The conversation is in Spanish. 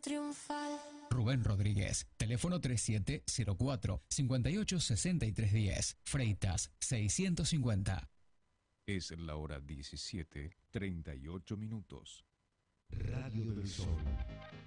triunfal. Rubén Rodríguez, teléfono 3704-586310, Freitas 650. Es la hora 17:38. Radio del Sol.